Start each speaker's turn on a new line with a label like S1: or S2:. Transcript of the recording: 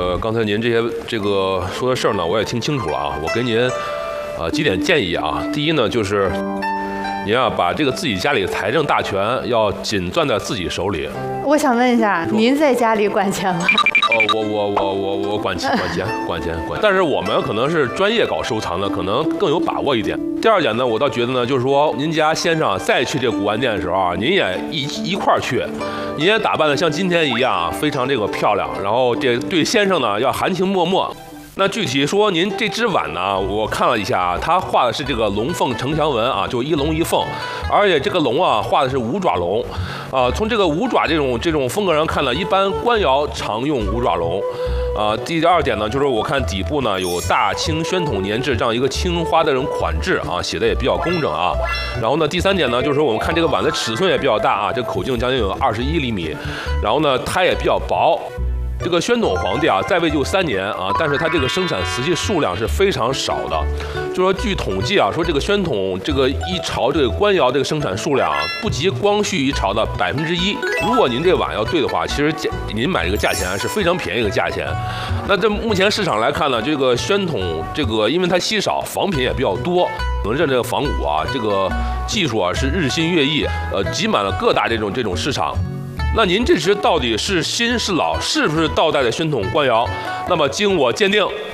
S1: 刚才您这个说的事儿呢，我也听清楚了啊。我给您几点建议啊。第一呢，就是您啊把这个自己家里的财政大权要紧攥在自己手里。
S2: 我想问一下，您在家里管钱吗？
S1: 我管钱。但是我们可能是专业搞收藏的，可能更有把握一点。第二点呢，我倒觉得呢，就是说您家先生再去这个古玩店的时候啊，您也一块儿去，您也打扮的像今天一样啊，非常这个漂亮。然后这对先生呢要含情脉脉。那具体说，您这只碗呢，我看了一下，它画的是这个龙凤呈祥纹啊，就一龙一凤，而且这个龙啊画的是五爪龙，从这个五爪这种风格上看呢，一般官窑常用五爪龙。第二点呢，就是我看底部呢有大清宣统年制这样一个青花的这种款制啊，写的也比较工整啊。然后呢，第三点呢，就是我们看这个碗的尺寸也比较大啊，这口径将近有21厘米，然后呢它也比较薄。这个宣统皇帝啊，在位就3年啊，但是他这个生产瓷器数量是非常少的。就说据统计啊，说这个宣统这个一朝这个官窑这个生产数量啊，不及光绪一朝的1%。如果您这碗要对的话，其实您买这个价钱是非常便宜的价钱。那这目前市场来看呢，这个宣统这个因为它稀少，仿品也比较多，能认这个仿古啊，这个技术啊是日新月异，挤满了各大这种市场。那您这只到底是新是老，是不是倒带的宣统官窑？那么经我鉴定，